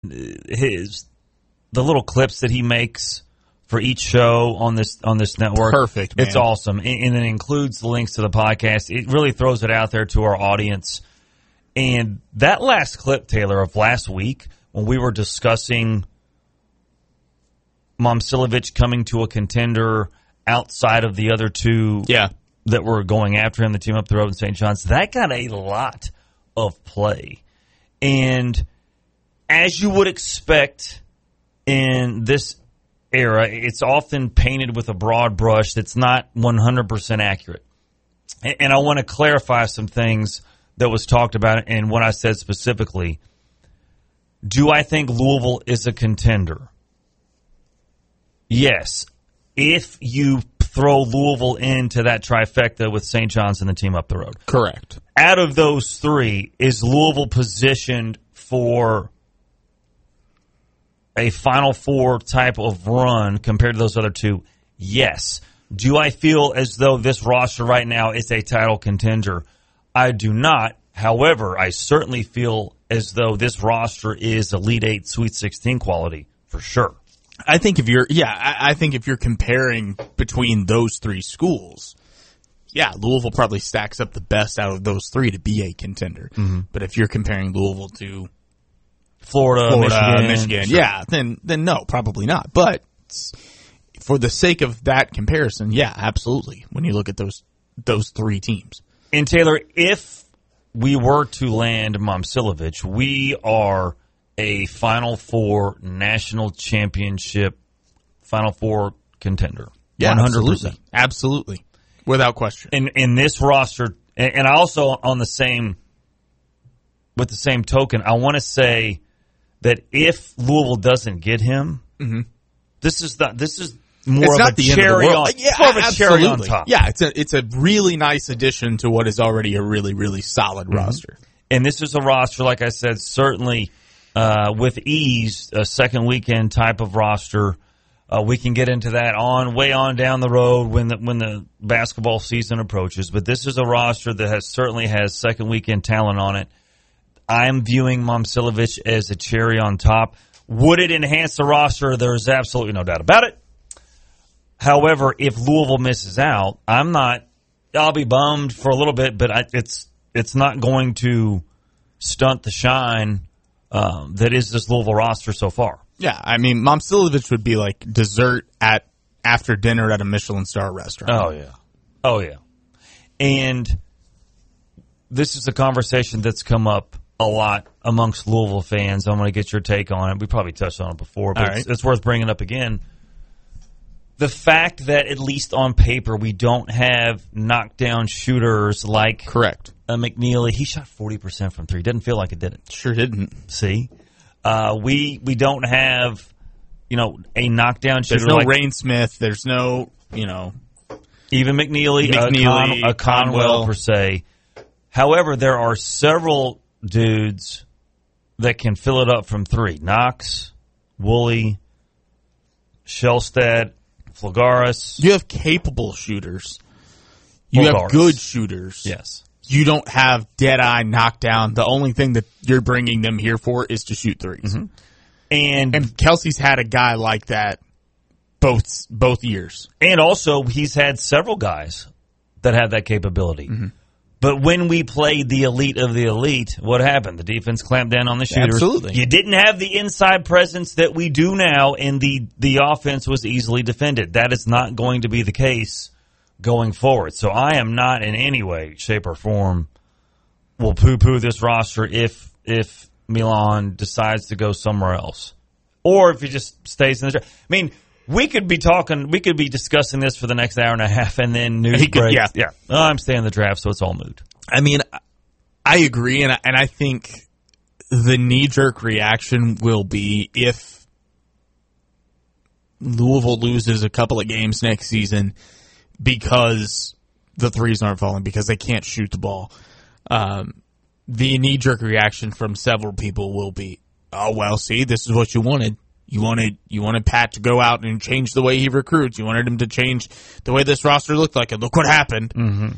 the little clips that he makes for each show on this network. Perfect, man. It's awesome. And it includes the links to the podcast. It really throws it out there to our audience. And that last clip, Taylor, of last week, when we were discussing Momcilovic coming to a contender outside of the other two that were going after him, the team up the road in St. John's, that got a lot of play. And as you would expect in this era, it's often painted with a broad brush that's not 100% accurate. And I want to clarify some things that was talked about and what I said specifically. Do I think Louisville is a contender? Yes. If you throw Louisville into that trifecta with St. John's and the team up the road. Correct. Out of those three, is Louisville positioned for a Final Four type of run compared to those other two? Yes. Do I feel as though this roster right now is a title contender? I do not. However, I certainly feel as though this roster is Elite Eight, Sweet 16 quality for sure. I think if you're comparing between those three schools, Louisville probably stacks up the best out of those three to be a contender. Mm-hmm. But if you're comparing Louisville to Florida, Michigan, sure. then no, probably not. But for the sake of that comparison, absolutely. When you look at those three teams. And Taylor, if we were to land Momcilovic, we are a Final Four national championship Final Four contender. Yeah, 100%. Absolutely. Without question. In this roster, and also with the same token, I want to say that if Louisville doesn't get him, this is more of a cherry on, cherry on top. Yeah, it's a really nice addition to what is already a really, really solid roster. And this is a roster, like I said, certainly with ease, a second weekend type of roster. We can get into that way on down the road when the basketball season approaches. But this is a roster that certainly has second weekend talent on it. I'm viewing Momcilovic as a cherry on top. Would it enhance the roster? There's absolutely no doubt about it. However, if Louisville misses out, I'll be bummed for a little bit, but it's not going to stunt the shine that is this Louisville roster so far. Yeah, I mean, Momcilovic would be like dessert after dinner at a Michelin star restaurant. Oh, yeah. And this is a conversation that's come up a lot amongst Louisville fans. I'm going to get your take on it. We probably touched on it before, but it's worth bringing up again. The fact that, at least on paper, we don't have knockdown shooters like correct McNeely. He shot 40% from three. Didn't feel like it, did it? Sure didn't. See? We don't have, a knockdown shooter. There's no Rain Smith. There's no, even McNeely, a Conwell per se. However, there are several dudes that can fill it up from three. Knox, Woolley, Shelstad, Flagaris. You have capable shooters. You have good shooters. Yes. You don't have dead-eye knockdown. The only thing that you're bringing them here for is to shoot threes. Mm-hmm. And Kelsey's had a guy like that both years. And also, he's had several guys that have that capability. Mm-hmm. But when we played the elite of the elite, what happened? The defense clamped down on the shooters. Absolutely. You didn't have the inside presence that we do now, and the offense was easily defended. That is not going to be the case going forward. So I am not in any way, shape, or form will poo-poo this roster if Milan decides to go somewhere else. Or if he just stays in the draft. I mean, we could be discussing this for the next hour and a half, and then news breaks. Yeah. Oh, I'm staying in the draft, so it's all moot. I mean, I agree, and I think the knee-jerk reaction will be if Louisville loses a couple of games next season because the threes aren't falling, because they can't shoot the ball. The knee-jerk reaction from several people will be, oh, well, see, this is what you wanted. You wanted Pat to go out and change the way he recruits. You wanted him to change the way this roster looked like, and look what happened. Mm-hmm.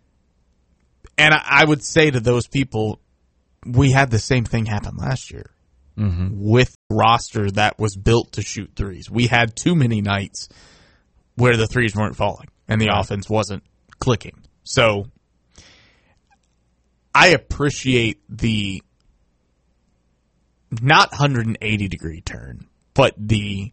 And I would say to those people, we had the same thing happen last year with roster that was built to shoot threes. We had too many nights where the threes weren't falling and the offense wasn't clicking. So I appreciate the not 180-degree turn, but the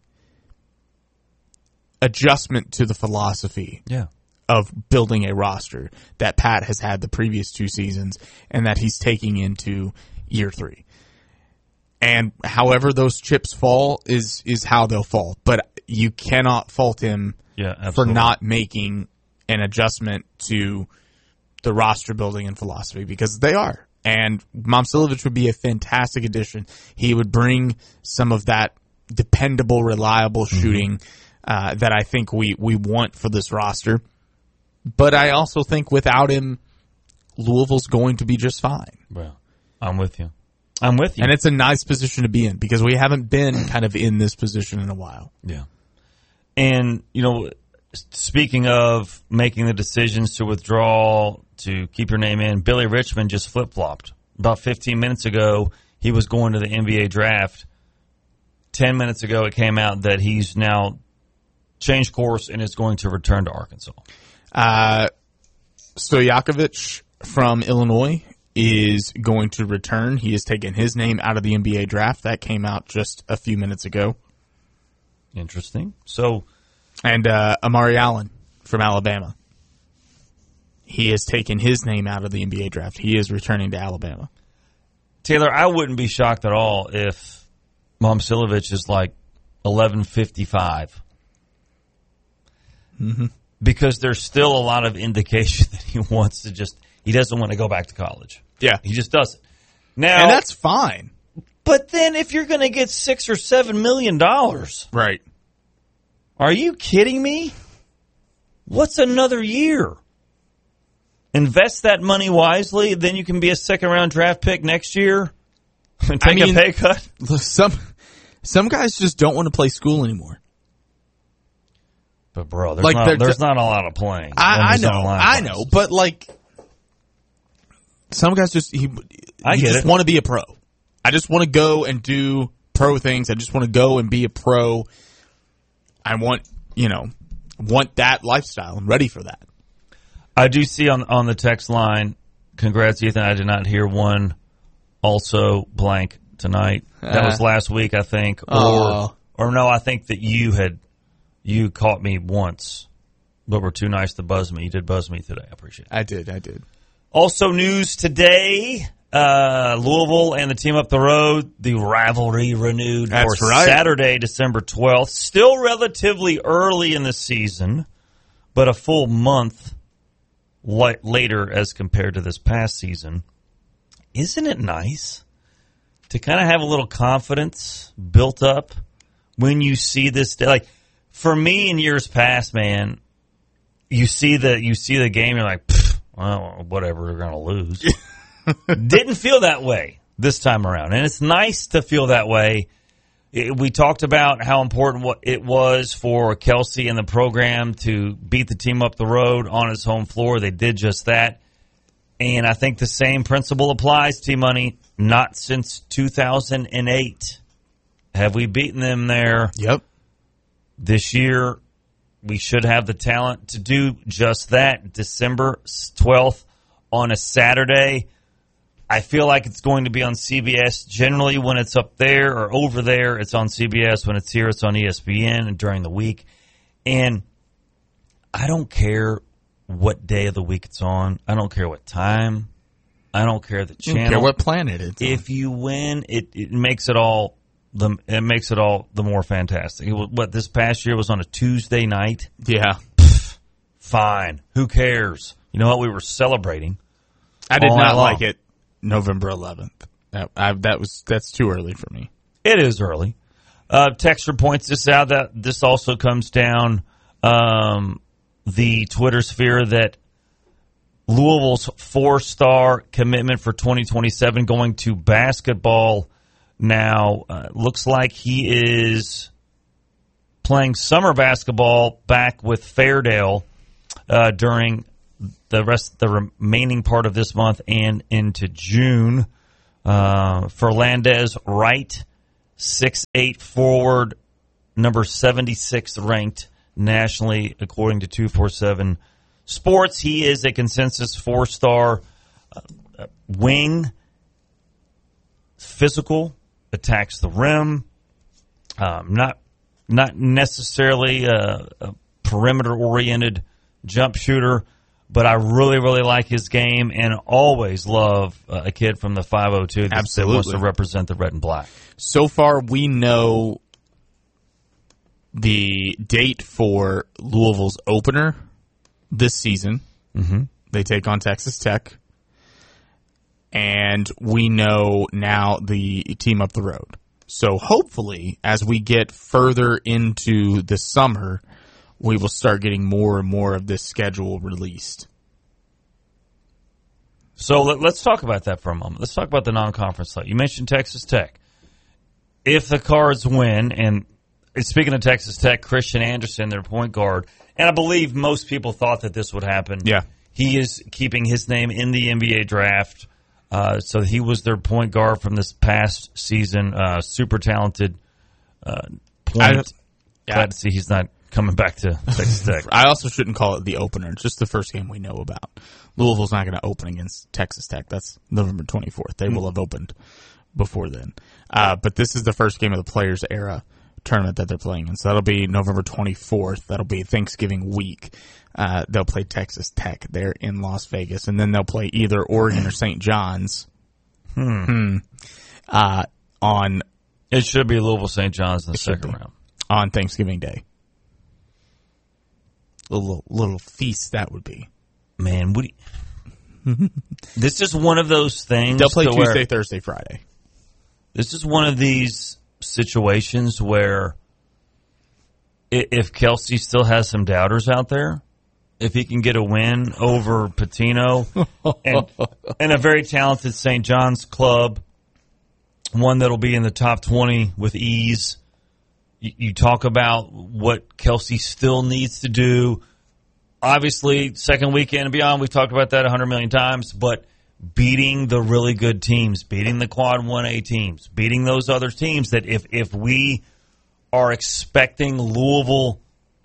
adjustment to the philosophy of building a roster that Pat has had the previous 2 seasons and that he's taking into year 3. And however those chips fall is how they'll fall. But you cannot fault him for not making an adjustment to the roster building and philosophy, because they are. And Momcilovic would be a fantastic addition. He would bring some of that dependable, reliable shooting that I think we want for this roster. But I also think without him, Louisville's going to be just fine. Well, I'm with you. And it's a nice position to be in because we haven't been kind of in this position in a while. Yeah. And, speaking of making the decisions to withdraw, to keep your name in, Billy Richmond just flip-flopped. About 15 minutes ago, he was going to the NBA draft. 10 minutes ago, it came out that he's now changed course and is going to return to Arkansas. Stojakovic from Illinois is going to return. He has taken his name out of the NBA draft. That came out just a few minutes ago. Interesting. And Amari Allen from Alabama. He has taken his name out of the NBA draft. He is returning to Alabama. Taylor, I wouldn't be shocked at all if Momcilovic is like 1155. Because there's still a lot of indication that he doesn't want to go back to college. Yeah. He just doesn't. Now, and that's fine. But then if you're going to get $6 or $7 million. Right. Are you kidding me? What's another year? Invest that money wisely, then you can be a second-round draft pick next year and take a pay cut. Some guys just don't want to play school anymore. But, bro, there's not a lot of playing. I know, but, some guys just want to be a pro. I just want to go and do pro things. I just want to go and be a pro. I want that lifestyle. I'm ready for that. I do see on the text line, congrats, Ethan. I did not hear one also blank tonight. That was last week, I think. Or no, I think that you caught me once, but were too nice to buzz me. You did buzz me today. I appreciate it. I did. Also news today, Louisville and the team up the road, the rivalry renewed for Saturday, December 12th. Still relatively early in the season, but a full month later as compared to this past season. Isn't it nice to kind of have a little confidence built up when you see this? Like, for me in years past, man, you see the game, you're like, well, whatever, we're going to lose. Didn't feel that way this time around. And it's nice to feel that way. We talked about how important it was for Kelsey and the program to beat the team up the road on his home floor. They did just that. And I think the same principle applies, T-Money. Not since 2008 have we beaten them there. Yep. This year, we should have the talent to do just that. December 12th on a Saturday. I feel like it's going to be on CBS. Generally, when it's up there or over there, it's on CBS. When it's here, it's on ESPN and during the week. And I don't care what day of the week it's on. I don't care what time. I don't care the channel. I don't care what planet it's on. If you win, it makes it all the more fantastic. This past year was on a Tuesday night? Yeah. Fine. Who cares? You know what? We were celebrating. I did not like it. November 11th. That's too early for me. It is early. Texter points this out that this also comes down the Twitter sphere that Louisville's 4-star commitment for 2027 going to basketball now looks like he is playing summer basketball back with Fairdale during the remaining part of this month and into June. Ferlandez Wright 6'8" forward, number 76 ranked nationally, according to 247 Sports. He is a consensus 4-star wing, physical, attacks the rim, not necessarily a perimeter-oriented jump shooter, but I really, really like his game and always love a kid from the 502 that wants to represent the red and black. So far, we know the date for Louisville's opener this season. Mm-hmm. They take on Texas Tech. And we know now the team up the road. So hopefully, as we get further into the summer, we will start getting more and more of this schedule released. So let's talk about that for a moment. Let's talk about the non-conference slate. You mentioned Texas Tech. If the Cards win, and speaking of Texas Tech, Christian Anderson, their point guard, and I believe most people thought that this would happen. Yeah. He is keeping his name in the NBA draft. So he was their point guard from this past season. Super talented point. Glad to see he's not coming back to Texas Tech. I also shouldn't call it the opener. It's just the first game we know about. Louisville's not going to open against Texas Tech. That's November 24th. They will have opened before then. But this is the first game of the Players Era tournament that they're playing in. So that'll be November 24th. That'll be Thanksgiving week. They'll play Texas Tech there in Las Vegas, and then they'll play either Oregon or St. John's. On it should be Louisville St. John's in the second round on Thanksgiving Day. A little feast that would be. Man, this is one of those things. They'll play Tuesday, Thursday, Friday. This is one of these situations where if Kelsey still has some doubters out there, if he can get a win over Patino and a very talented St. John's club, one that'll be in the top 20 with ease. You talk about what Kelsey still needs to do. Obviously, second weekend and beyond, we've talked about that 100 million times, but beating the really good teams, beating the Quad 1A teams, beating those other teams that if we are expecting Louisville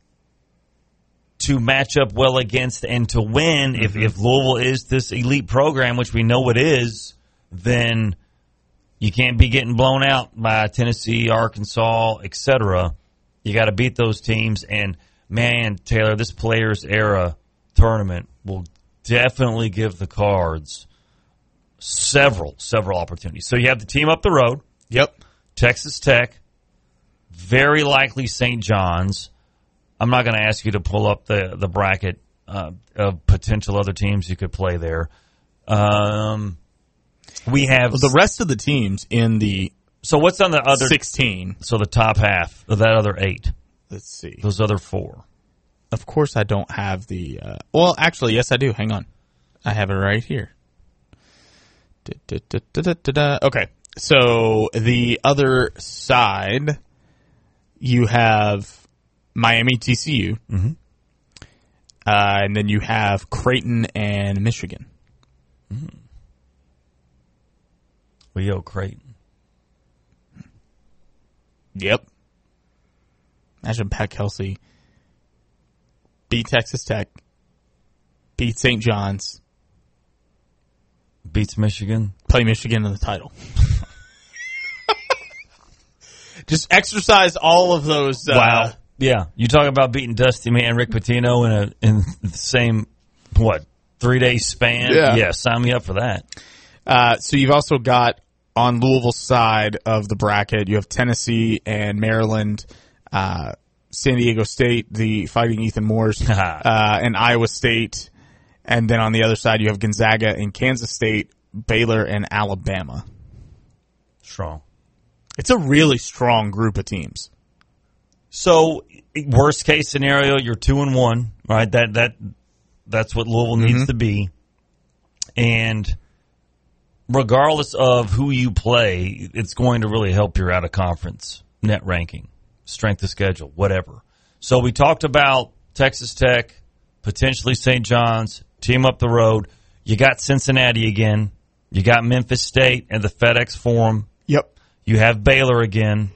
to match up well against and to win, if Louisville is this elite program, which we know it is, then you can't be getting blown out by Tennessee, Arkansas, etc. You got to beat those teams. And, man, Taylor, this Players Era tournament will definitely give the Cards several opportunities. So you have the team up the road. Yep. Texas Tech, very likely St. John's. I'm not going to ask you to pull up the bracket of potential other teams you could play there. We have the rest of the teams in the so what's on the other 16? So the top half of that other 8. Let's see. Those other 4. Of course, I don't have the. Well, actually, yes, I do. Hang on, I have it right here. Okay, so the other side, you have Miami, TCU, and then you have Creighton and Michigan. Well, yo, Creighton. Yep. Imagine Pat Kelsey beat Texas Tech, beat St. John's, beats Michigan, play Michigan in the title. Just exercise all of those. Wow. Yeah. You talk about beating Dusty Man, Rick Pitino in the same, 3-day span? Yeah, sign me up for that. So you've also got on Louisville's side of the bracket, you have Tennessee and Maryland, San Diego State, the Fighting Ethan Moores, and Iowa State. And then on the other side, you have Gonzaga and Kansas State, Baylor and Alabama. Strong. It's a really strong group of teams. So, worst case scenario, you're 2-1, right? That's what Louisville needs to be. And regardless of who you play, it's going to really help your out-of-conference net ranking, strength of schedule, whatever. So we talked about Texas Tech, potentially St. John's, team up the road. You got Cincinnati again. You got Memphis State and the FedEx Forum. Yep. You have Baylor again.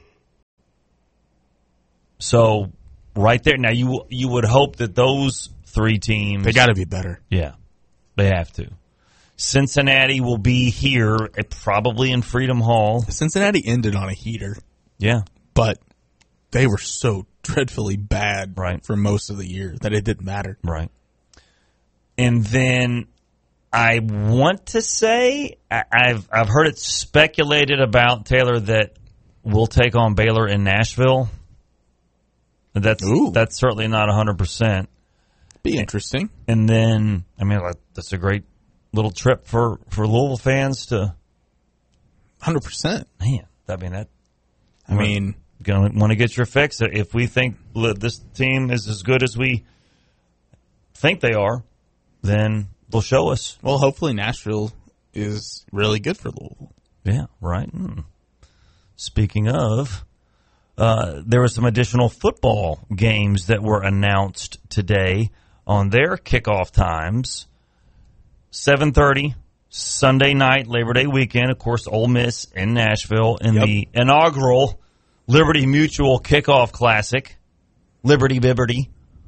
So right there. Now, you would hope that those three teams... They got to be better. Yeah, they have to. Cincinnati will be here, probably in Freedom Hall. Cincinnati ended on a heater. Yeah. But they were so dreadfully bad for most of the year that it didn't matter. Right. And then I want to say, I've heard it speculated about, Taylor, that we'll take on Baylor in Nashville. That's certainly not 100%. Be interesting. And then, I mean, that's a great little trip for Louisville fans to... 100%. Man, I mean... Going to want to get your fix. If we think this team is as good as we think they are, then they'll show us. Well, hopefully Nashville is really good for Louisville. Yeah, right. Speaking of, there were some additional football games that were announced today on their kickoff times. 7:30 Sunday night, Labor Day weekend. Of course, Ole Miss in Nashville in the inaugural Liberty Mutual Kickoff Classic. Liberty Bibberty.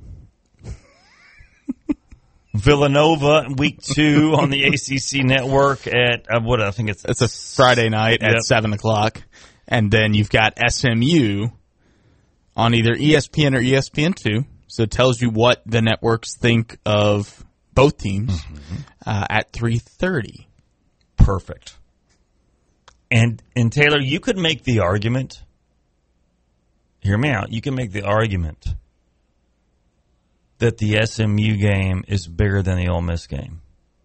Villanova week 2 on the ACC network at I think it's a Friday night at 7 o'clock, and then you've got SMU on either ESPN or ESPN2. So it tells you what the networks think of both teams at 3:30. Perfect. And Taylor, you could make the argument. Hear me out. You can make the argument that the SMU game is bigger than the Ole Miss game.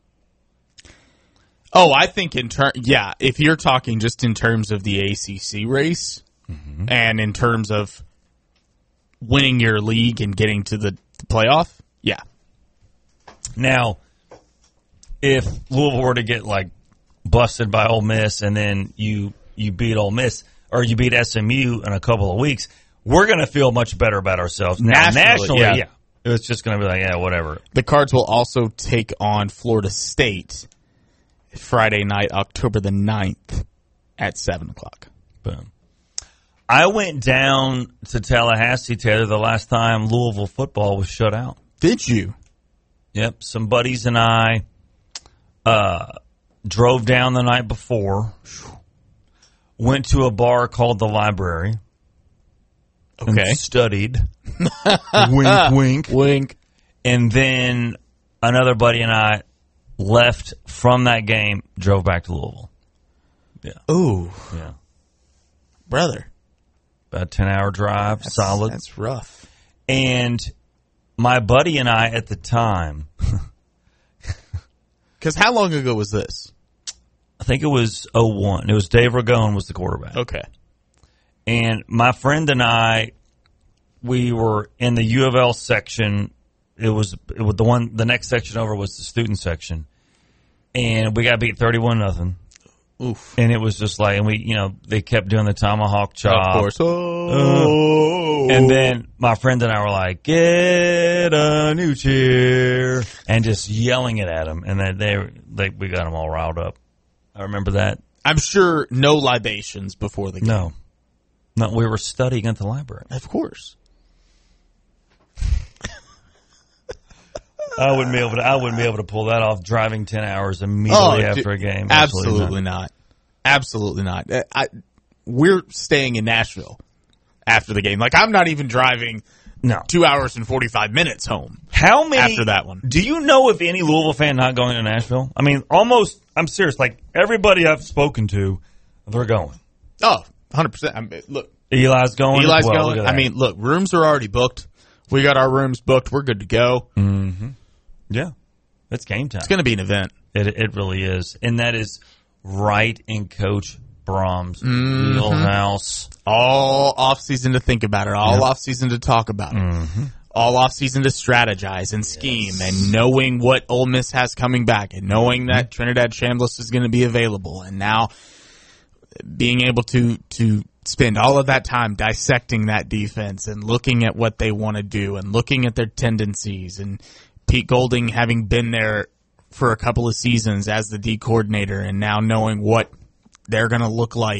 Oh, I think if you're talking just in terms of the ACC race and in terms of winning your league and getting to the playoff, yeah. Now, if Louisville were to get busted by Ole Miss and then you beat Ole Miss or you beat SMU in a couple of weeks, we're going to feel much better about ourselves. Nationally, yeah. It's just going to be whatever. The Cards will also take on Florida State Friday night, October the 9th at 7 o'clock. Boom. I went down to Tallahassee, Taylor, the last time Louisville football was shut out. Did you? Yep. Some buddies and I drove down the night before, went to a bar called The Library. Okay. And studied. Wink, wink. Wink. And then another buddy and I left from that game, drove back to Louisville. Yeah. Ooh. Yeah. Brother. About a 10-hour drive, solid. That's rough. And my buddy and I at the time... Because how long ago was this? I think it was 2001. It was Dave Ragone was the quarterback. Okay. And my friend and I, we were in the U of L section. It was the next section over was the student section. And we got beat 31-0. Oof. And it was just and they kept doing the tomahawk chop. Of course. Oh. And then my friend and I were like, get a new chair. And just yelling it at them. And then we got them all riled up. I remember that. I'm sure no libations before the game. No, we were studying at the library. Of course. I wouldn't be able to pull that off driving 10 hours immediately after a game. Absolutely not. Absolutely not. We're staying in Nashville after the game. I'm not even driving 2 hours and 45 minutes home. How many after that one? Do you know of any Louisville fan not going to Nashville? I mean, almost, I'm serious. Everybody I've spoken to, they're going. Oh, 100%. Look, Eli's going. Eli's going. I mean, look, rooms are already booked. We got our rooms booked. We're good to go. Mm-hmm. Yeah. It's game time. It's going to be an event. It really is. And that is right in Coach Brom's wheelhouse. All off-season to think about it. All off-season to talk about it. All off-season to strategize and scheme and knowing what Ole Miss has coming back and knowing that Trinidad Chambliss is going to be available. And now being able to spend all of that time dissecting that defense and looking at what they want to do and looking at their tendencies, and Pete Golding having been there for a couple of seasons as the D coordinator and now knowing what they're going to look like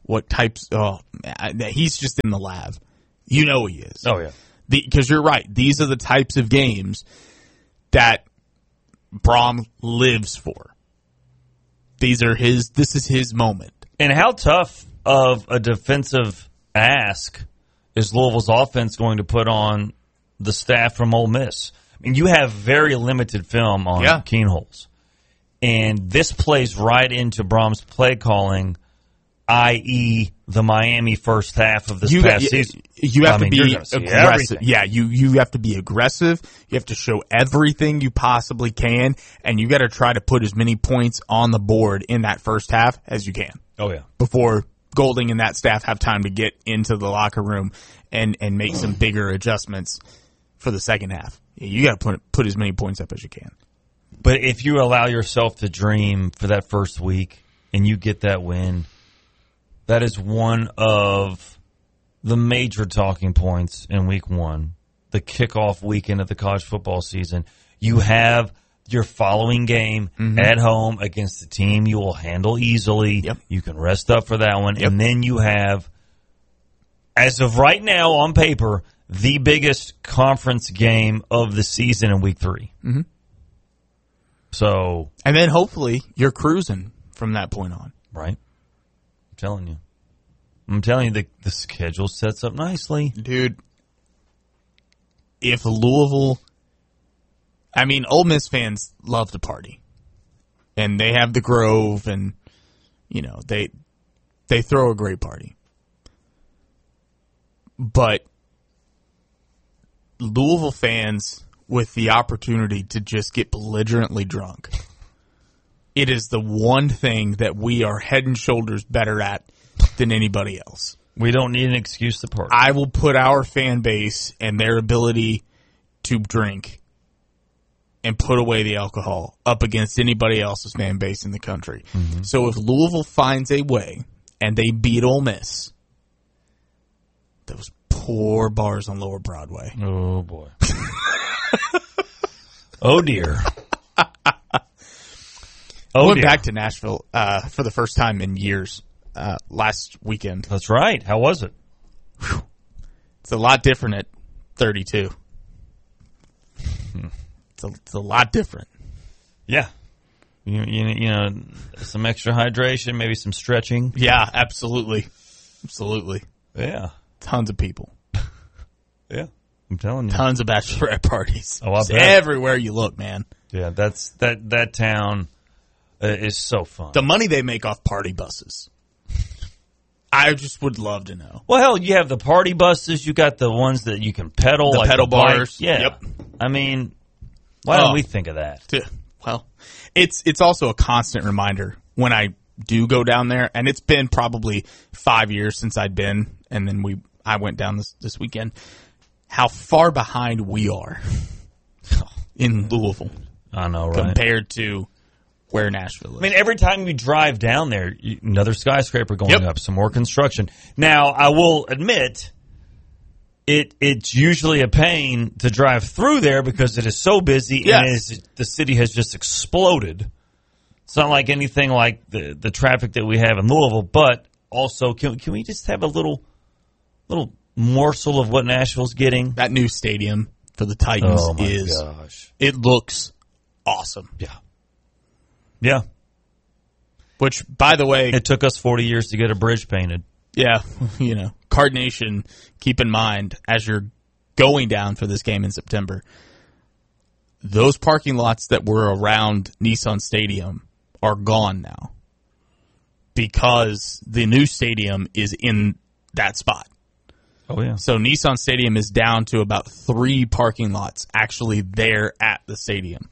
what types. He's just in the lab. You know he is. Oh, yeah. Because you're right. These are the types of games that Brom lives for. This is his moment. And how tough of a defensive ask is Louisville's offense going to put on the staff from Ole Miss? I mean, you have very limited film on Keenholz. And this plays right into Brom's play calling, i.e. the Miami first half of this past season. You have to be aggressive. Yeah, you have to be aggressive. You have to show everything you possibly can, and you got to try to put as many points on the board in that first half as you can. Oh, yeah. Before Golding and that staff have time to get into the locker room and make some bigger adjustments for the second half. You got to put as many points up as you can. But if you allow yourself to dream for that first week and you get that win, that is one of the major talking points in week one, the kickoff weekend of the college football season. You have your following game at home against the team you will handle easily. Yep. You can rest up for that one. Yep. And then you have, as of right now on paper, the biggest conference game of the season in week 3. Mm-hmm. So, and then hopefully you're cruising from that point on. Right. I'm telling you, the schedule sets up nicely. Dude, if Louisville, Ole Miss fans love to party. And they have the Grove and, they throw a great party. But Louisville fans with the opportunity to just get belligerently drunk, it is the one thing that we are head and shoulders better at than anybody else. We don't need an excuse to party. I will put our fan base and their ability to drink and put away the alcohol up against anybody else's fan base in the country. Mm-hmm. So if Louisville finds a way and they beat Ole Miss, those poor bars on Lower Broadway. Oh, boy. Oh, dear. I went back to Nashville for the first time in years last weekend. That's right. How was it? Whew. It's a lot different at 32. It's a lot different. Yeah. You know, some extra hydration, maybe some stretching. Yeah, absolutely. Absolutely. Yeah. Tons of people. Yeah. I'm telling you. Tons of bachelorette parties. Oh, I bet. Everywhere you look, man. Yeah, that town is so fun. The money they make off party buses. I just would love to know. Well, hell, you have the party buses. You got the ones that you can pedal. The like pedal bars. Yeah. Yep. I mean, why don't we think of that? Well, it's also a constant reminder when I do go down there, and it's been probably 5 years since I'd been, and then I went down this weekend, how far behind we are in Louisville. I know, right? Compared to where Nashville is. I mean, every time you drive down there, another skyscraper going up, some more construction. Now, I will admit, it's usually a pain to drive through there because it is so busy and the city has just exploded. It's not like anything like the traffic that we have in Louisville, but also, can we just have a little morsel of what Nashville's getting? That new stadium for the Titans it looks awesome. Yeah. Yeah. Which, by the way, it took us 40 years to get a bridge painted. Yeah, Card Nation, keep in mind, as you're going down for this game in September, those parking lots that were around Nissan Stadium are gone now because the new stadium is in that spot. Oh, yeah. So Nissan Stadium is down to about 3 parking lots actually there at the stadium.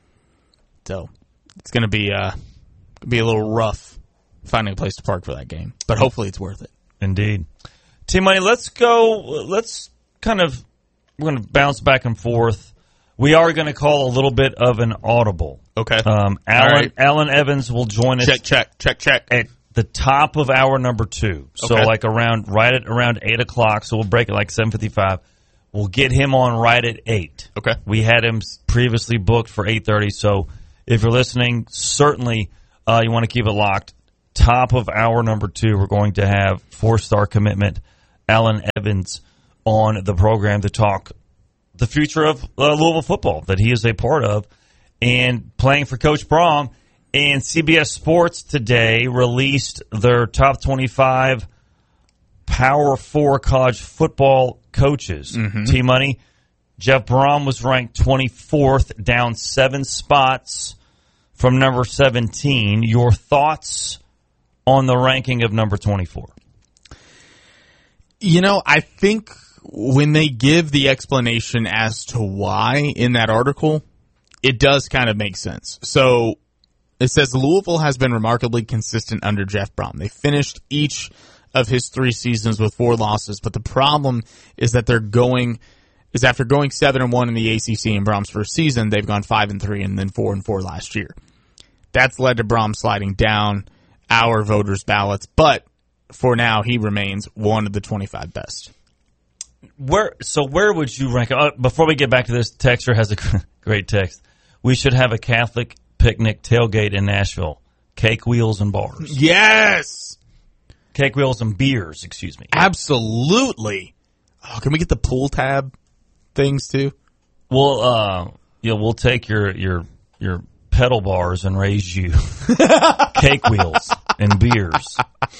So it's going to be a little rough finding a place to park for that game, but hopefully it's worth it. Indeed. T-Money, let's go. We're going to bounce back and forth. We are going to call a little bit of an audible. Okay. Alan Evans will join us. Check. At the top of hour number 2. So like right at around 8 o'clock. So we'll break it like 7:55. We'll get him on right at 8. Okay. We had him previously booked for 8:30. So if you're listening, certainly you want to keep it locked. top of hour number 2, we're going to have 4-star commitment Alan Evans on the program to talk the future of Louisville football that he is a part of and playing for Coach Brom. And CBS Sports today released their top 25 Power 4 college football coaches. T-Money, Jeff Brom was ranked 24th, down 7 spots from number 17. Your thoughts on the ranking of number 24? I think when they give the explanation as to why in that article, it does kind of make sense. So it says Louisville has been remarkably consistent under Jeff Brom. They finished each of his 3 seasons with 4 losses, but the problem is that after going 7-1 in the ACC in Brom's first season, they've gone 5-3 and then 4-4 last year. That's led to Brom sliding down our voters' ballots, but for now, he remains one of the 25 best. Where would you rank? Before we get back to this, Texter has a great text. We should have a Catholic picnic tailgate in Nashville. Cake, wheels, and bars. Yes! Cake, wheels, and beers, excuse me. Absolutely. Oh, can we get the pool tab things too? We'll take your pedal bars and raise you cake wheels and beers.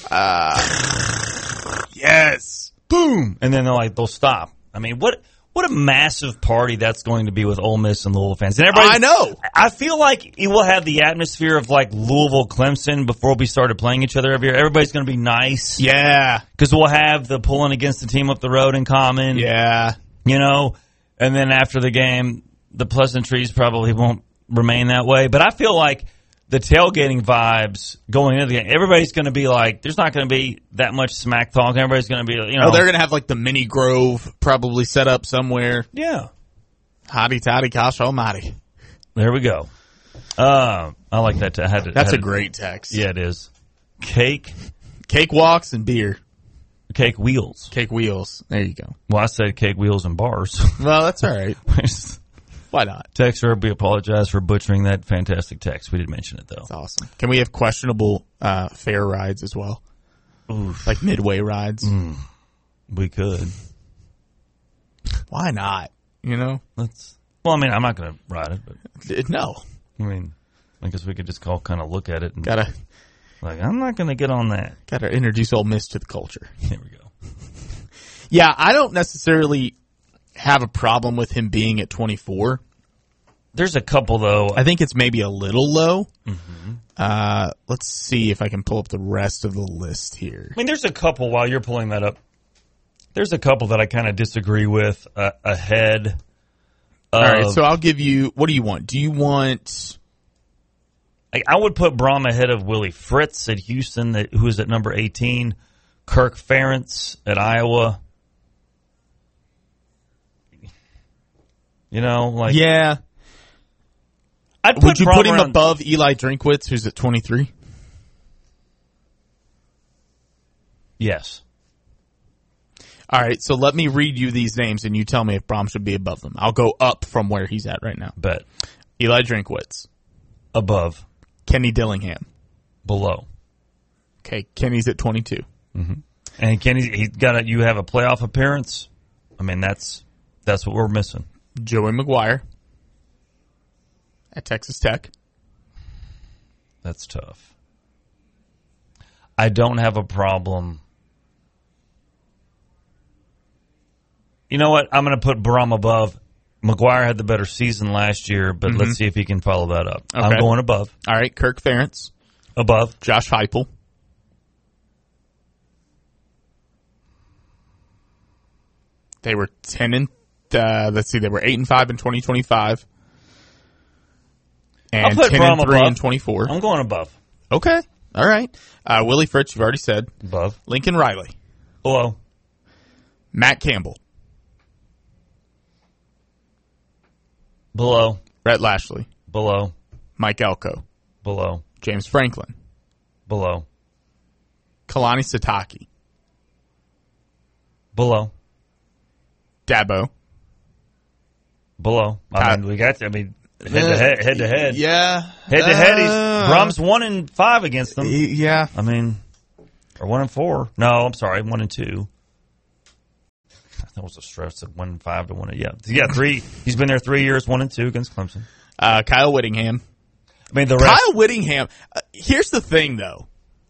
Yes. Boom. And then they'll stop. I mean, what a massive party that's going to be with Ole Miss and Louisville fans. And I know. I feel like it will have the atmosphere of like Louisville Clemson before we started playing each other every year. Everybody's going to be nice. Yeah. Because we'll have the pulling against the team up the road in common. Yeah. And then after the game, the pleasantries probably won't remain that way. But I feel like the tailgating vibes going into the game, everybody's going to be like, there's not going to be that much smack talk. Everybody's going to be, they're going to have like the mini grove probably set up somewhere. Yeah. Hotty toddy, gosh almighty. There we go. I like that. That's a great text. Yeah, it is. Cake walks and beer. Cake wheels. Cake wheels. There you go. Well, I said cake wheels and bars. Well, that's all right. Why not? Texter, we apologize for butchering that fantastic text. We didn't mention it, though. That's awesome. Can we have questionable fair rides as well? Oof. Like midway rides? We could. Why not? I'm not going to ride it, but... No. I guess we could just kind of look at it and... I'm not going to get on that. Gotta introduce Ole Miss to the culture. There we go. Yeah, I don't necessarily have a problem with him being at 24. There's a couple, though. I think it's maybe a little low. Mm-hmm. Let's see if I can pull up the rest of the list here. There's a couple, while you're pulling that up, there's a couple that I kind of disagree with ahead. All right, so I'll give you, what do you want? Do you want... I would put Brom ahead of Willie Fritz at Houston, who is at number 18. Kirk Ferentz at Iowa. Yeah. Would you put him above Eli Drinkwitz, who's at 23? Yes. All right, so let me read you these names, and you tell me if Brom should be above them. I'll go up from where he's at right now. Bet. Eli Drinkwitz. Above. Kenny Dillingham. Below. Okay, Kenny's at 22. Mm-hmm. And Kenny, you have a playoff appearance. That's what we're missing. Joey McGuire at Texas Tech. That's tough. I don't have a problem. You know what? I'm going to put Brom above. McGuire had the better season last year, but let's see if he can follow that up. Okay. I'm going above. All right, Kirk Ferentz. Above. Josh Heupel. They were 10 and they were 8-5 in 2025. And 10-3 in 24. I'm going above. Okay. All right. Willie Fritz, you've already said. Above. Lincoln Riley. Below. Matt Campbell. Below. Rhett Lashley. Below. Mike Elko. Below. James Franklin. Below. Kalani Sitake. Below. Dabo. Below. Head to head. Yeah. Head to head. Brum's 1-5 against them. Yeah. I mean, or 1-4. No, I'm sorry, 1-2. That was a stretch. Said 1-5 to 1. Yeah, 3. He's been there 3 years. 1-2 against Clemson. Kyle Whittingham. I mean, the rest. Kyle Whittingham. Here's the thing, though.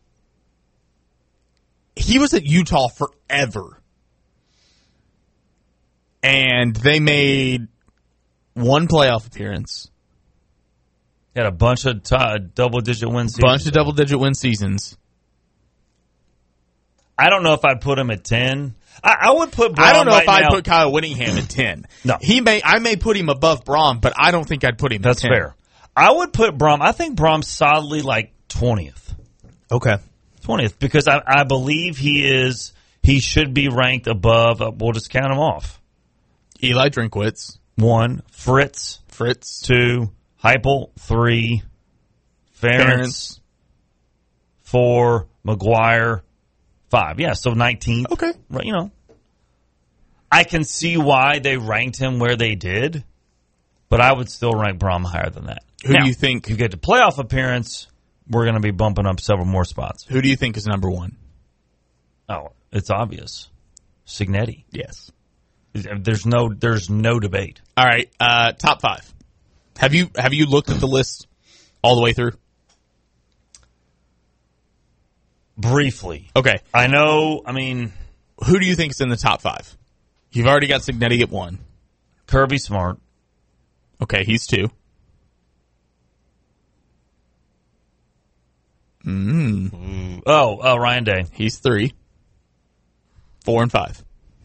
He was at Utah forever, and they made one playoff appearance. Had a bunch of double-digit win seasons. Bunch of double-digit win seasons. I don't know if I'd put him at 10. I would put Brom I don't know right if I'd now. put Kyle Whittingham at 10. No. I may put him above Brom, but I don't think I'd put him That's at 10. fair. I would put Brom. I think Brom's solidly like 20th. Okay. 20th, because I believe he should be ranked above. We'll just count him off. Eli Drinkwitz. 1, Fritz. 2, Heupel. 3, Ferentz. 4, McGuire. 5. Yeah, so 19. Okay. Right, I can see why they ranked him where they did, but I would still rank Brom higher than that. Who do you think? You get to playoff appearance, we're going to be bumping up several more spots. Who do you think is number 1? Oh, it's obvious. Signetti. Yes. There's no debate. All right. Top 5. Have you looked at the list all the way through? Briefly. Okay. I know, I mean... Who do you think is in the top 5? You've already got Signetti at 1. Kirby Smart. Okay, he's 2. Oh, Ryan Day. He's 3. 4 and 5.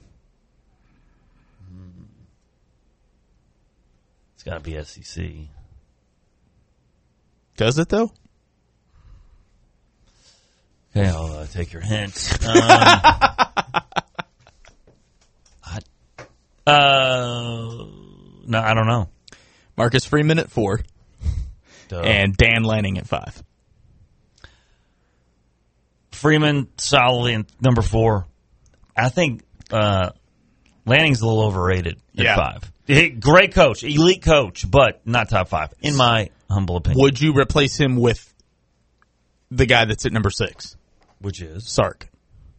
It's got to be SEC. Does it, though? Okay, I'll take your hint. No, I don't know. Marcus Freeman at 4. Duh. And Dan Lanning at 5. Freeman solidly in number 4. I think Lanning's a little overrated at 5. Great coach, elite coach, but not top 5, in my humble opinion. Would you replace him with the guy that's at number 6? Which is? Sark.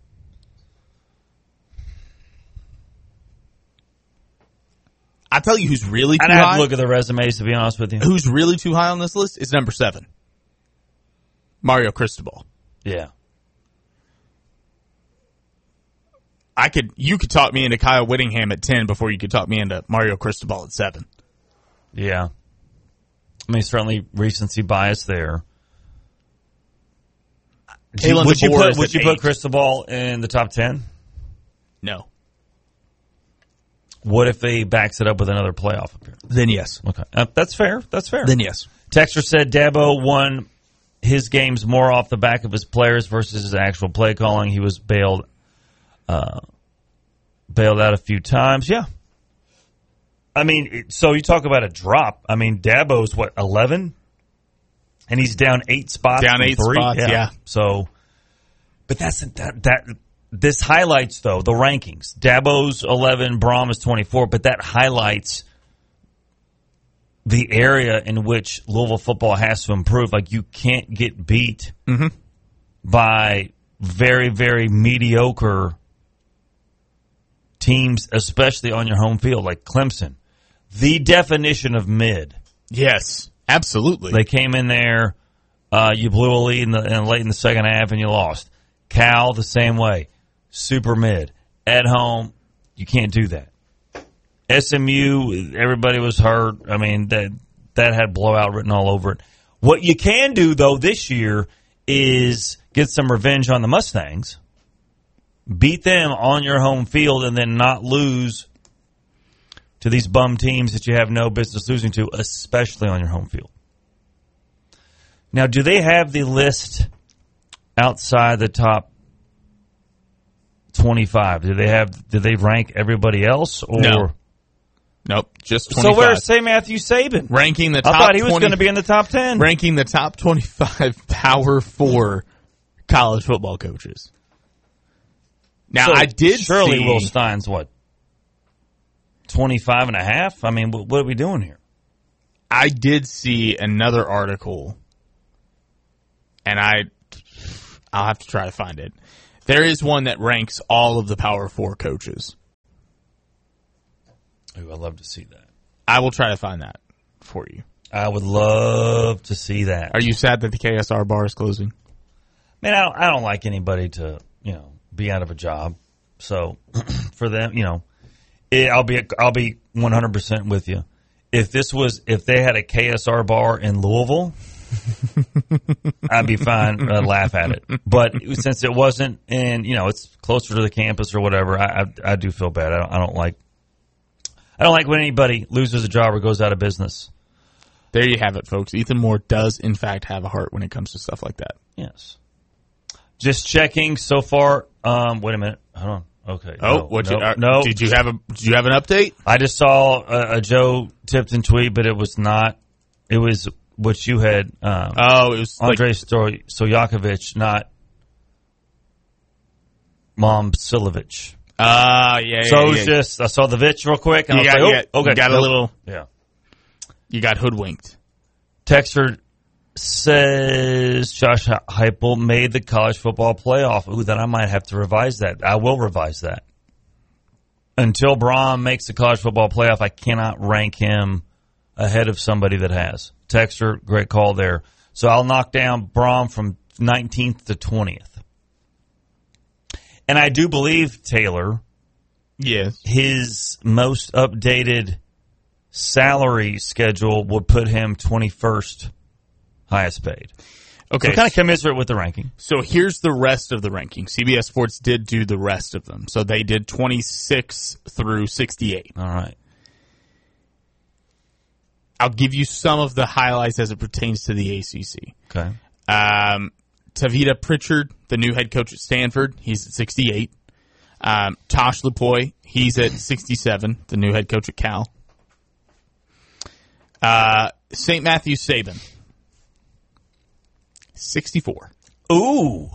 I'll tell you who's really too I'd have high. to look at the resumes, to be honest with you. Who's really too high on this list is number 7. Mario Cristobal. Yeah. You could talk me into Kyle Whittingham at 10 before you could talk me into Mario Cristobal at 7. Yeah. I mean, certainly recency bias there. Would you put Cristobal in the top 10? No. What if he backs it up with another playoff appearance? Then yes. Okay. That's fair. That's fair. Then yes. Texter said Dabo won his games more off the back of his players versus his actual play calling. He was bailed out a few times. Yeah. I mean, so you talk about a drop. I mean, Dabo's 11? And he's down 8 spots. Down 8 3? spots, yeah. So, but this highlights, though, the rankings. Dabo's 11, Brom is 24, but that highlights the area in which Louisville football has to improve. Like, you can't get beat by very, very mediocre teams, especially on your home field, like Clemson. The definition of mid. Yes, absolutely. They came in there, you blew a lead late in the second half, and you lost. Cal, the same way. Super mid. At home, you can't do that. SMU, everybody was hurt. I mean, that had blowout written all over it. What you can do, though, this year is get some revenge on the Mustangs, beat them on your home field, and then not lose to these bum teams that you have no business losing to, especially on your home field. Now, do they have the list outside the top 25? Did they rank everybody else? Or No. Nope, just 25. So where's St. Matthew Saban? Ranking the top I thought he was 20 going to be in the top 10. Ranking the top 25 Power 4 college football coaches. Now, So I did surely see... Will Stein's 25 and a half? I mean, what are we doing here? I did see another article, and I'll have to try to find it. There is one that ranks all of the Power 4 coaches. Ooh, I'd love to see that. I will try to find that for you. I would love to see that. Are you sad that the KSR bar is closing? Man, I don't like anybody to, be out of a job. So for them, I'll be 100% with you. If they had a KSR bar in Louisville, I'd be fine. I'd laugh at it. But since it wasn't, and it's closer to the campus or whatever, I do feel bad. I don't like when anybody loses a job or goes out of business. There you have it, folks. Ethan Moore does, in fact, have a heart when it comes to stuff like that. Yes. Just checking so far. Wait a minute. Hold on. Okay. No. Did you have an update? I just saw a Joe Tipton tweet, but it was not. It was what you had. It was Andrei Stojakovic, not Mom Silovich. Yeah. So it was just, I saw the Vitch real quick, and I was like, okay. You got a little. Yeah. You got hoodwinked. Texter says Josh Heupel made the college football playoff. Ooh, then I might have to revise that. I will revise that. Until Braun makes the college football playoff, I cannot rank him ahead of somebody that has. Texter, great call there. So I'll knock down Braun from 19th to 20th. And I do believe, Taylor, yes, his most updated salary schedule would put him 21st highest paid. Okay. So kind of commensurate with the ranking. So here's the rest of the ranking. CBS Sports did do the rest of them. So they did 26 through 68. All right. I'll give you some of the highlights as it pertains to the ACC. Okay. Tavita Pritchard, the new head coach at Stanford, he's at 68. Tosh Lupoy, he's at 67, the new head coach at Cal. St. Matthew Saban, 64. Ooh.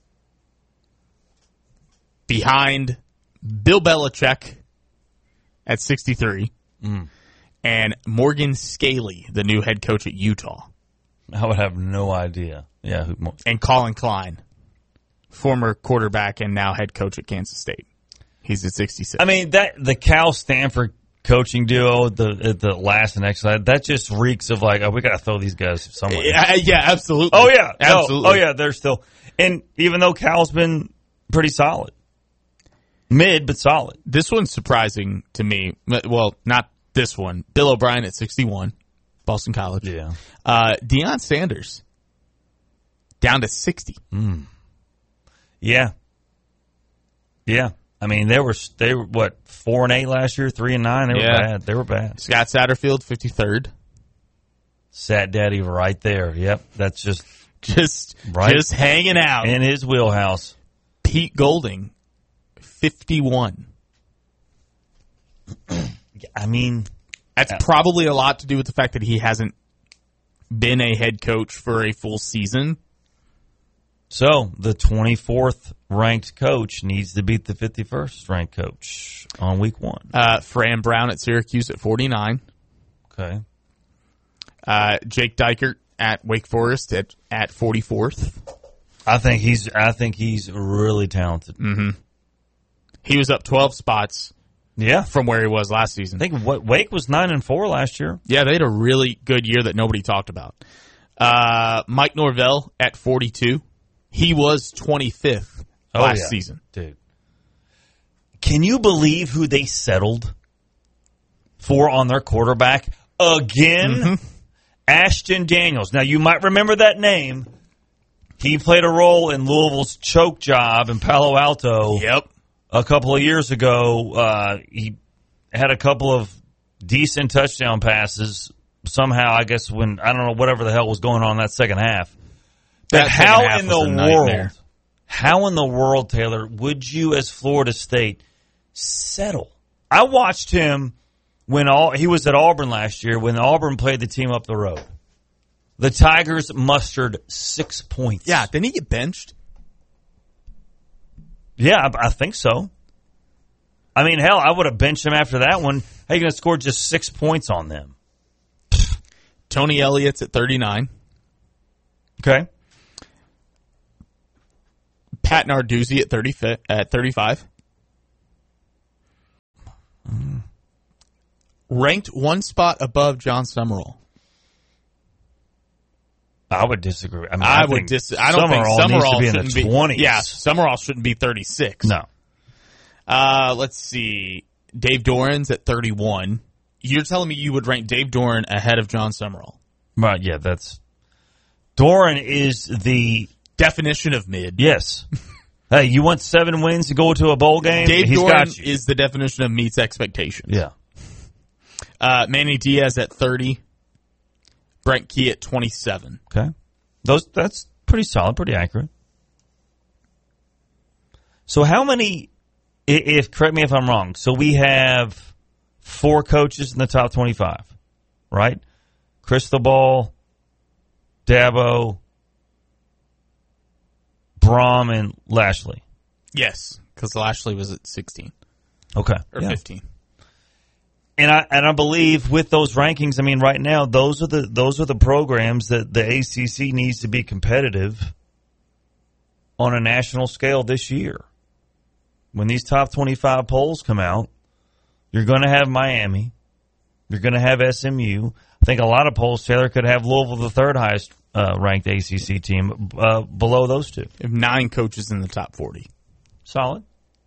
Behind Bill Belichick at 63. And Morgan Scaley, the new head coach at Utah. I would have no idea. Yeah. And Colin Klein, former quarterback and now head coach at Kansas State. He's at 66. I mean, the Cal-Stanford coaching duo, the last and next slide, that just reeks of like, we got to throw these guys somewhere. Yeah, absolutely. Oh, yeah. Absolutely. No, oh, yeah, they're still. And even though Cal's been pretty solid. Mid, but solid. This one's surprising to me. Well, not this one. Bill O'Brien at 61, Boston College. Yeah. Deion Sanders down to 60. Yeah. Yeah. I mean, they were 4-8 last year, 3-9. They were bad. They were bad. Scott Satterfield, 53rd. Sat Daddy right there. Yep. That's just hanging out in his wheelhouse. Pete Golding, 51. I mean, that's probably a lot to do with the fact that he hasn't been a head coach for a full season. So the 24th ranked coach needs to beat the 51st ranked coach on week 1. Fran Brown at Syracuse at 49. Okay. Jake Dykert at Wake Forest at 44th. I think he's really talented. Mm-hmm. He was up 12 spots. Yeah, from where he was last season. I think Wake was 9-4 last year. Yeah, they had a really good year that nobody talked about. Mike Norvell at 42. He was 25th last season. Dude. Can you believe who they settled for on their quarterback again? Mm-hmm. Ashton Daniels. Now, you might remember that name. He played a role in Louisville's choke job in Palo Alto. Yep. A couple of years ago, he had a couple of decent touchdown passes. Somehow, I guess whatever the hell was going on in that second half. But how in the world, Taylor, would you as Florida State settle? I watched him when he was at Auburn last year when Auburn played the team up the road. The Tigers mustered 6 points. Yeah, didn't he get benched? Yeah, I think so. I mean, hell, I would have benched him after that one. How are you going to score just 6 points on them? Tony Elliott's at 39. Okay. Pat Narduzzi at 35. Ranked one spot above John Summerall. I would disagree. I mean, I don't think Summerall shouldn't be in the 20s. Yeah, Summerall shouldn't be 36. No. Let's see. Dave Doran's at 31. You're telling me you would rank Dave Doran ahead of John Summerall? Right, yeah, Doran is the definition of mid. Yes. Hey, you want 7 wins to go to a bowl game? Dave He's Doran got you. is the definition of meets expectations. Yeah. Manny Diaz at 30. Brent Key at 27. Okay. That's pretty solid, pretty accurate. So how many, correct me if I'm wrong, so we have 4 coaches in the top 25, right? Cristobal, Dabo, Brom, and Lashley. Yes, because Lashley was at 16. Okay. Or 15. And I believe with those rankings, I mean, right now those are the programs that the ACC needs to be competitive on a national scale this year. When these top 25 polls come out, you're going to have Miami, you're going to have SMU. I think a lot of polls, Taylor, could have Louisville the third highest ranked ACC team below those two. We have 9 coaches in the top 40. Solid.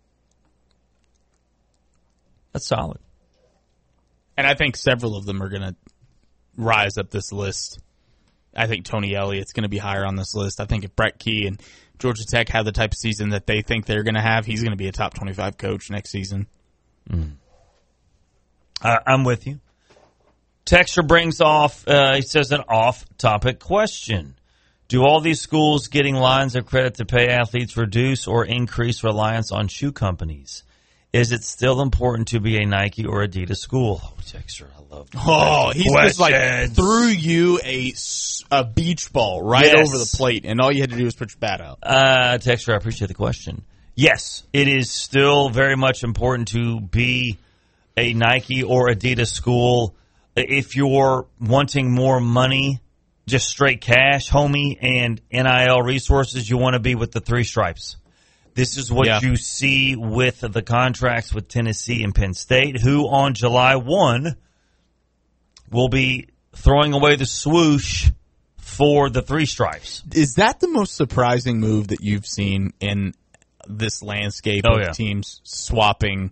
That's solid. And I think several of them are going to rise up this list. I think Tony Elliott's going to be higher on this list. I think if Brett Key and Georgia Tech have the type of season that they think they're going to have, he's going to be a top 25 coach next season. I'm with you. Texter brings off, he says, an off-topic question. Do all these schools getting lines of credit to pay athletes reduce or increase reliance on shoe companies? Is it still important to be a Nike or Adidas school? Oh, Texter, I love that. Oh, he's just like threw you a beach ball right over the plate, and all you had to do was put your bat out. Texter, I appreciate the question. Yes, it is still very much important to be a Nike or Adidas school. If you're wanting more money, just straight cash, homie, and NIL resources, you want to be with the 3 stripes. This is what you see with the contracts with Tennessee and Penn State, who on July 1 will be throwing away the swoosh for the 3 stripes. Is that the most surprising move that you've seen in this landscape of teams swapping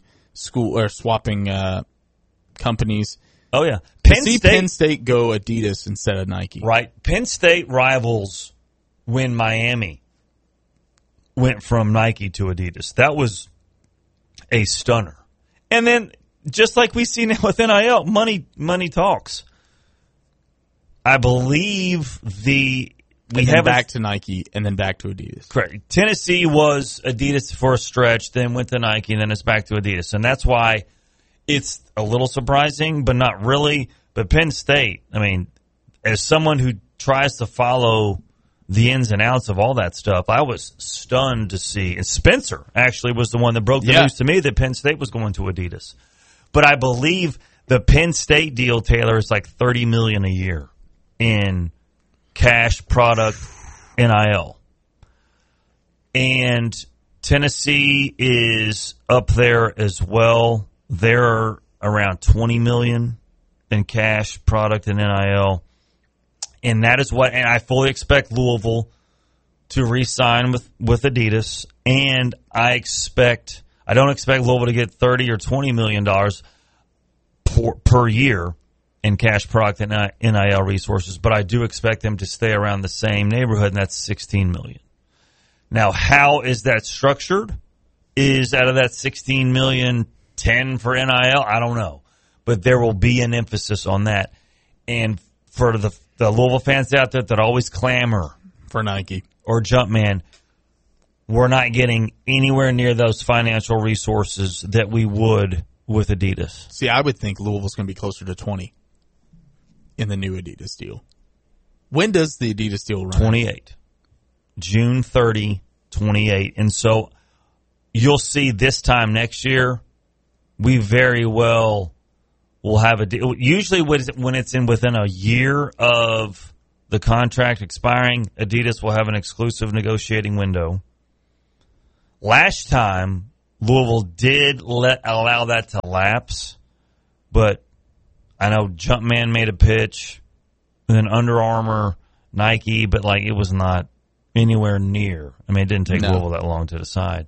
companies? Oh, yeah. Penn State go Adidas instead of Nike. Right. Penn State rivals when Miami went from Nike to Adidas. That was a stunner. And then, just like we see now with NIL, money talks. I believe back to Nike and then back to Adidas. Correct. Tennessee was Adidas for a stretch, then went to Nike, and then it's back to Adidas. And that's why it's a little surprising, but not really. But Penn State, I mean, as someone who tries to follow the ins and outs of all that stuff, I was stunned to see. And Spencer actually was the one that broke the news to me that Penn State was going to Adidas. But I believe the Penn State deal, Taylor, is like $30 million a year in cash product NIL. And Tennessee is up there as well. They're around $20 million in cash product and NIL. And that is what, and I fully expect Louisville to re-sign with Adidas. And I don't expect Louisville to get $30 or $20 million per year in cash product and NIL resources, but I do expect them to stay around the same neighborhood, and that's $16 million. Now, how is that structured? Is out of that $16 million, 10 for NIL? I don't know, but there will be an emphasis on that. And for the Louisville fans out there that always clamor for Nike or Jumpman, we're not getting anywhere near those financial resources that we would with Adidas. See, I would think Louisville's going to be closer to 20 in the new Adidas deal. When does the Adidas deal run? 28. June 30, 28. And so you'll see this time next year, we very well will have a deal. Usually when it's within a year of the contract expiring, Adidas will have an exclusive negotiating window. Last time, Louisville did allow that to lapse, but I know Jumpman made a pitch, and then Under Armour, Nike, but like it was not anywhere near. I mean, it didn't take Louisville that long to decide.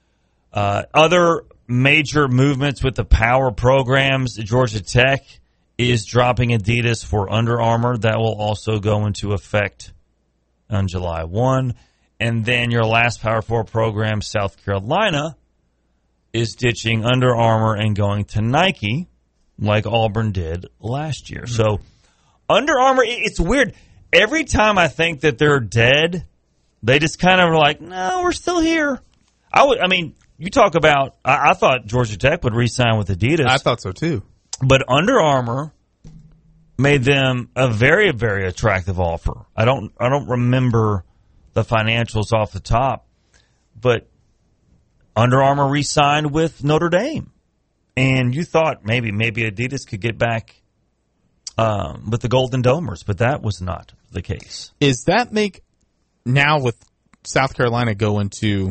Other major movements with the power programs, Georgia Tech is dropping Adidas for Under Armour. That will also go into effect on July 1. And then your last Power 4 program, South Carolina, is ditching Under Armour and going to Nike, like Auburn did last year. So Under Armour, it's weird. Every time I think that they're dead, they just kind of are like, no, we're still here. I mean, you talk about, I thought Georgia Tech would re-sign with Adidas. I thought so too. But Under Armour made them a very, very attractive offer. I don't remember the financials off the top, but Under Armour re-signed with Notre Dame. And you thought maybe Adidas could get back with the Golden Domers, but that was not the case. Is that make, now with South Carolina going to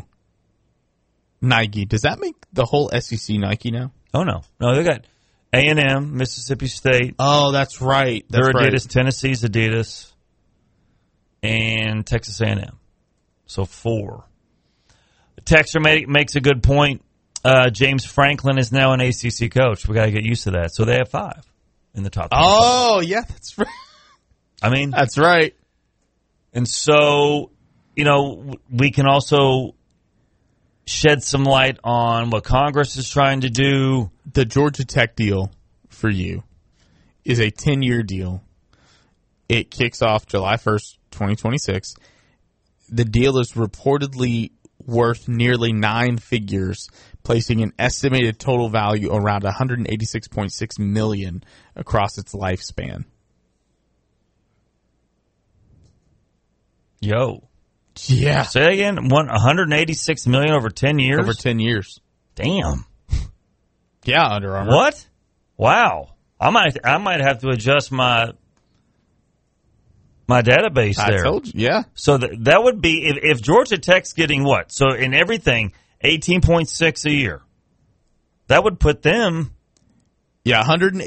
Nike, does that make the whole SEC Nike now? Oh, no. No, they got A&M, Mississippi State. Oh, that's right. They're Adidas. Tennessee's Adidas. And Texas A&M. So 4. Texter makes a good point. James Franklin is now an ACC coach. We got to get used to that. So they have 5 in the top 10. Oh, yeah, that's right. I mean, that's right. And so, we can also shed some light on what Congress is trying to do. The Georgia Tech deal for you is a 10-year deal. It kicks off July 1st, 2026. The deal is reportedly worth nearly 9 figures, placing an estimated total value around $186.6 million across its lifespan. Yo. Yeah. Say that again. $186 million over 10 years? Over 10 years. Damn. Yeah, Under Armour. What? Wow. I might have to adjust my database there. I told you, yeah. So that would be, if Georgia Tech's getting what? So in everything, 18.6 a year. That would put them... Yeah,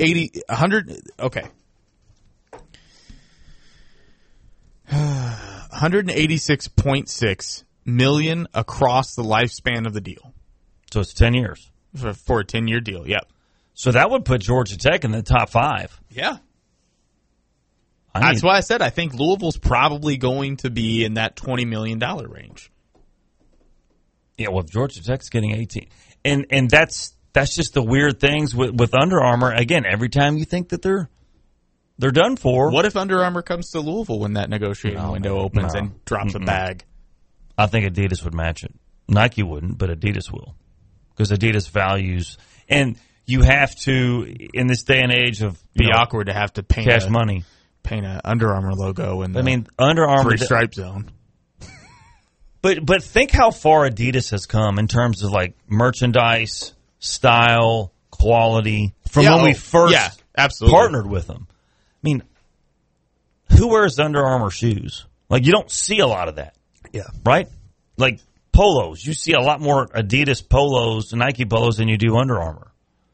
186.6 million across the lifespan of the deal. So it's 10 years. For a 10-year deal, yep. So that would put Georgia Tech in the top 5. Yeah. That's why I said I think Louisville's probably going to be in that $20 million range. Yeah, well, if Georgia Tech's getting 18. And that's just the weird things with Under Armour. Again, every time you think that they're done for. What if Under Armour comes to Louisville when that negotiating window opens and drops a bag? I think Adidas would match it. Nike wouldn't, but Adidas will. Because Adidas values, and you have to, in this day and age of awkward to have to paint cash money, paint a Under Armour logo in the Under Armour 3-stripe zone. But think how far Adidas has come in terms of like merchandise, style, quality from when we first partnered with them. I mean, who wears Under Armour shoes? Like, you don't see a lot of that. Yeah. Right? Like polos. You see a lot more Adidas polos, Nike polos than you do Under Armour.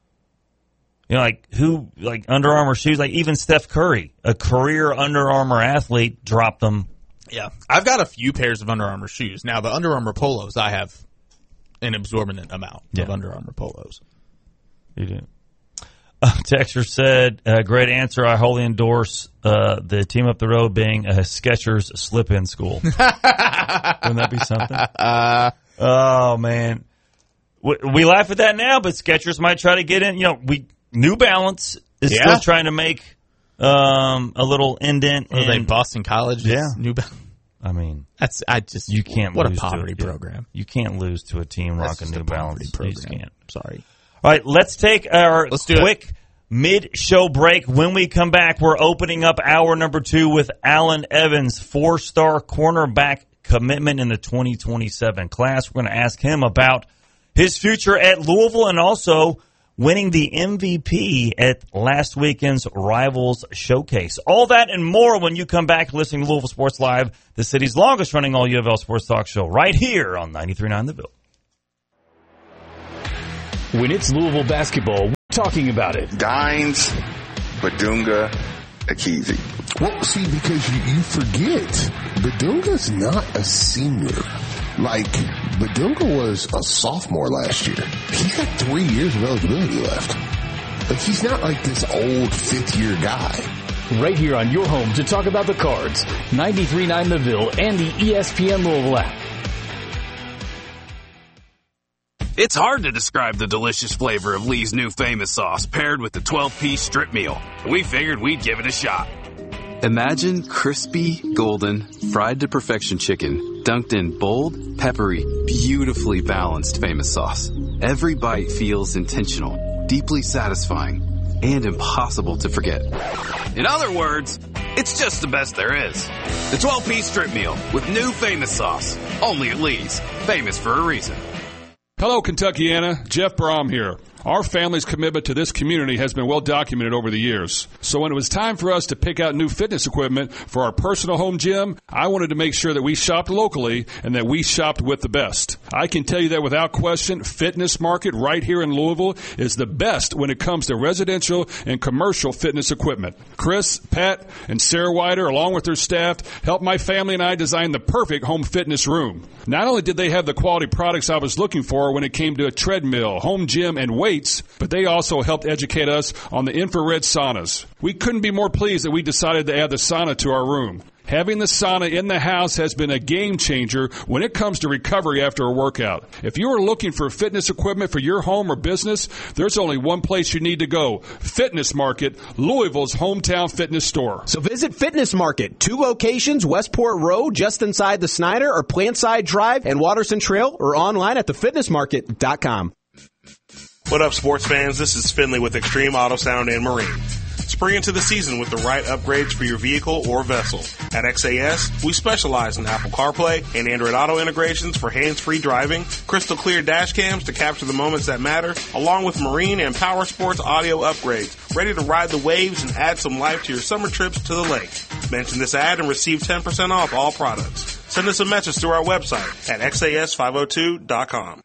Like Under Armour shoes, like even Steph Curry, a career Under Armour athlete, dropped them. Yeah. I've got a few pairs of Under Armour shoes. Now, the Under Armour polos, I have an absorbent amount of Under Armour polos. You do. Texter said, great answer. I wholly endorse the team up the road being a Skechers slip-in school. Wouldn't that be something? Oh, man. We laugh at that now, but Skechers might try to get in. New Balance is still trying to make a little indent. Are they Boston College? Yeah. New Balance. I mean, you can't. What lose a poverty program! You can't lose to a team rocking New Balance. You just can't. Sorry. All right, let's take our quick mid-show break. When we come back, we're opening up hour number 2 with Allen Evans, 4-star cornerback commitment in the 2027 class. We're going to ask him about his future at Louisville, and also winning the MVP at last weekend's Rivals Showcase. All that and more when you come back listening to Louisville Sports Live, the city's longest-running all U of L sports talk show, right here on 93.9 The Ville. When it's Louisville basketball, we're talking about it. Dines, Badunga, Akizi. Well, see, because you forget, Badunga's not a senior. Like, Badunga was a sophomore last year. He's got 3 years of eligibility left. Like, he's not like this old fifth-year guy. Right here on your home to talk about the Cards, 93.9 The Ville and the ESPN Louisville app. It's hard to describe the delicious flavor of Lee's new famous sauce paired with the 12-piece strip meal. We figured we'd give it a shot. Imagine crispy, golden, fried to perfection chicken dunked in bold, peppery, beautifully balanced famous sauce. Every bite feels intentional, deeply satisfying, and impossible to forget. In other words, it's just the best there is. The 12-piece strip meal with new famous sauce. Only at Lee's. Famous for a reason. Hello, Kentuckiana. Jeff Brom here. Our family's commitment to this community has been well documented over the years. So when it was time for us to pick out new fitness equipment for our personal home gym, I wanted to make sure that we shopped locally and that we shopped with the best. I can tell you that without question, Fitness Market right here in Louisville is the best when it comes to residential and commercial fitness equipment. Chris, Pat, and Sarah Wider, along with their staff, helped my family and I design the perfect home fitness room. Not only did they have the quality products I was looking for when it came to a treadmill, home gym, and weights, but they also helped educate us on the infrared saunas. We couldn't be more pleased that we decided to add the sauna to our room. Having the sauna in the house has been a game changer when it comes to recovery after a workout. If you are looking for fitness equipment for your home or business, there's only one place you need to go. Fitness Market, Louisville's hometown fitness store. So visit Fitness Market, 2 locations, Westport Road, just inside the Snyder, or Plantside Drive and Watterson Trail, or online at thefitnessmarket.com. What up, sports fans? This is Finley with Extreme Auto Sound and Marine. Spring into the season with the right upgrades for your vehicle or vessel. At XAS, we specialize in Apple CarPlay and Android Auto integrations for hands-free driving, crystal clear dash cams to capture the moments that matter, along with marine and power sports audio upgrades, ready to ride the waves and add some life to your summer trips to the lake. Mention this ad and receive 10% off all products. Send us a message through our website at xas502.com.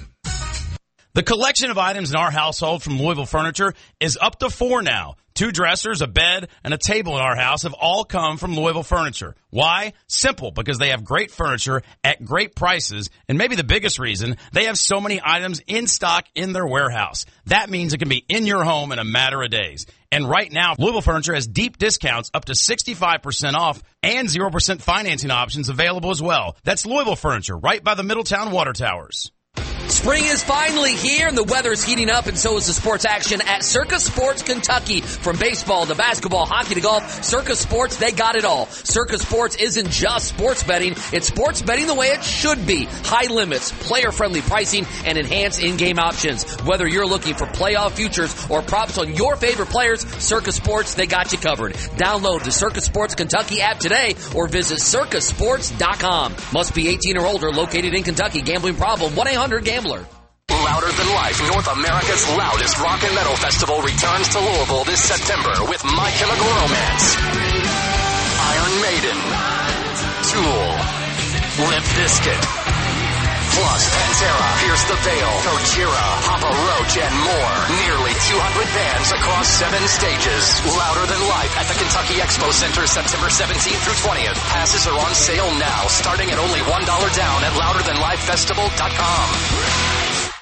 The collection of items in our household from Louisville Furniture is up to 4 now. 2 dressers, a bed, and a table in our house have all come from Louisville Furniture. Why? Simple, because they have great furniture at great prices, and maybe the biggest reason, they have so many items in stock in their warehouse. That means it can be in your home in a matter of days. And right now, Louisville Furniture has deep discounts up to 65% off and 0% financing options available as well. That's Louisville Furniture, right by the Middletown Water Towers. Spring is finally here, and the weather is heating up, and so is the sports action at Circa Sports Kentucky. From baseball to basketball, hockey to golf, Circa Sports, they got it all. Circa Sports isn't just sports betting, it's sports betting the way it should be. High limits, player-friendly pricing, and enhanced in-game options. Whether you're looking for playoff futures or props on your favorite players, Circa Sports, they got you covered. Download the Circa Sports Kentucky app today or visit circasports.com. Must be 18 or older, located in Kentucky. Gambling problem, 1-800-GAMBLER. Louder Than Life, North America's loudest rock and metal festival, returns to Louisville this September with My Chemical Romance, Iron Maiden, Tool, Limp Bizkit, plus Pantera, Pierce the Veil, Gojira, Papa Roach, and more. Nearly 200 bands across 7 stages. Louder Than Life at the Kentucky Expo Center, September 17th through 20th. Passes are on sale now, starting at only $1 down at louderthanlifefestival.com.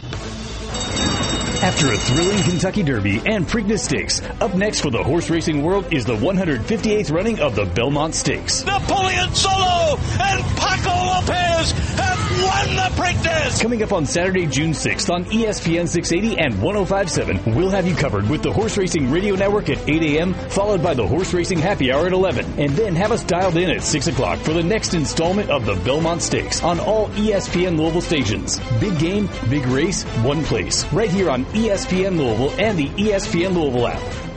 After a thrilling Kentucky Derby and Preakness Stakes, up next for the horse racing world is the 158th running of the Belmont Stakes. Napoleon Solo and Paco Lopez have won the Preakness! Coming up on Saturday, June 6th on ESPN 680 and 105.7, we'll have you covered with the Horse Racing Radio Network at 8 a.m., followed by the Horse Racing Happy Hour at 11, and then have us dialed in at 6 o'clock for the next installment of the Belmont Stakes on all ESPN Louisville stations. Big game, big race, one place, right here on ESPN Louisville and the ESPN Louisville app.